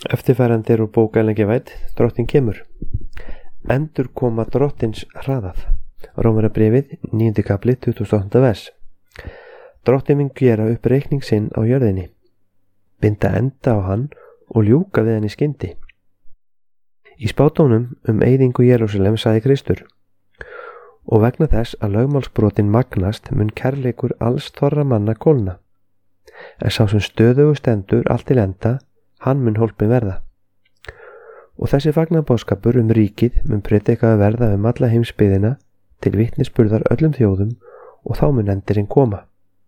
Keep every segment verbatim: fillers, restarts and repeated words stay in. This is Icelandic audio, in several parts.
Eftirfarandi er úr bók Ellen G. White, Drottinn kemur. Endur koma drottins hraðað. Rómverjabréfið, níundi kafli, tuttugasta og áttunda vers. Drottinn mun gera upp reikning sinn á jörðinni, binda enda á hann og ljúka við hann í skyndi. Í spádómnum um eyðingu Jerúsalem sagði Kristur: og vegna þess að lögmálsbrotin magnast mun kærleikur alls þorra manna kólna, en sá sem stöðugu stendur allt til enda, hann mun hólpin verða. Og þessi fagnaðarboðskapur um ríkið mun predikaður verða um alla heimsbyggðina til vitnisburðar öllum þjóðum, og þá mun endirinn koma.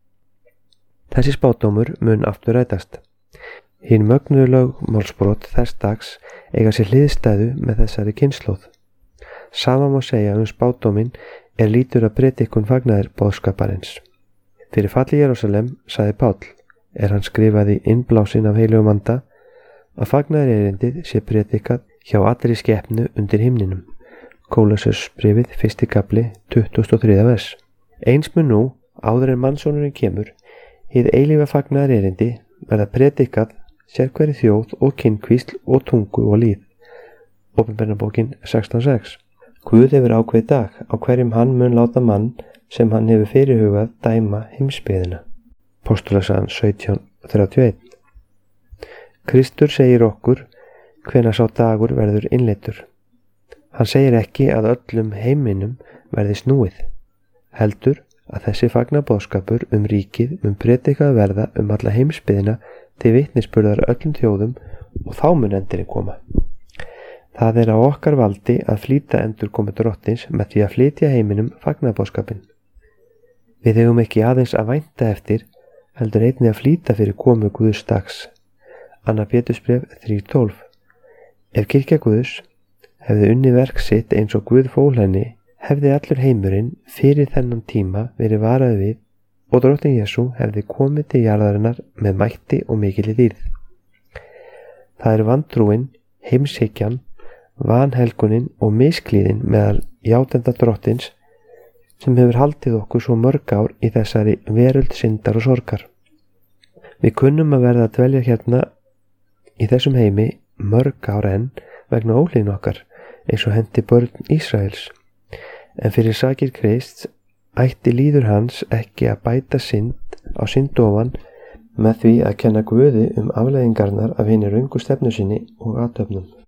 Þessi spádómur mun aftur rætast. Hin mögnuðu lögmálsbrot þess dags eiga sér hliðstæðu með þessari kynslóð. Sama má segja um spádóminn er lítur að predikun fagnaðarboðskaparins. Fyrir falli Jerúsalem, sagði Páll, er hann skrifaði innblásinn af heilugum anda, að fagnaðarerindið sé predikað hjá allri skepnu undir himninum. Kólossarsbréfið, fyrsti kafli, tuttugasta og þriðja vers. Eins mun nú, áður en mannssonurinn kemur, hið eilífa fagnaðarerindi verða predikað sérhverri þjóð og kynkvísl og tungu og lýð. Opinberunarbókin sextán sex. Guð hefur ákveðið dag á hverjum hann mun láta mann sem hann hefur fyrirhugað dæma heimsbyggðina. Póstulasagan sautján þrjátíu og eitt. Kristur segir okkur hvenær sá dagur verður innleiddur. Hann segir ekki að öllum heiminum verði snúið, heldur að þessi fagnaðarboðskapur um ríkið mun predikað verða um alla heimsbyggðina til vitnisburðar öllum þjóðum, og þá mun endirinn koma. Það er á okkar valdi að flýta endurkomu drottins með því að flytja heiminum fagnaðarboðskapinn. Við eigum ekki aðeins að vænta eftir, heldur einnig að flýta fyrir komu Guðs dags. Annar Pétursbréf þrjú tólf. Ef kirkja Guðs hefði unnið verk sitt eins og Guð fól henni, hefði allur heimurinn fyrir þennan tíma verið varaður við, og drottinn Jesú hefði komið til jarðarinnar með mætti og mikilli dýrð. Það er vantrúin, heimshyggjan, vanhelgunin og misklíðin meðal játenda drottins sem hefur haldið okkur svo mörg ár í þessari veröld syndar og sorgar. Við kunnum að verða að dvelja hérna í þessum heimi mörg ár enn vegna ólíðin okkar, eins og hendi börn Ísraels. En fyrir sakir Krists ætti líður hans ekki að bæta synd á synd ofan með því að kenna Guði um afleiðingarnar af hinni röngu stefnu sinni og athöfnum.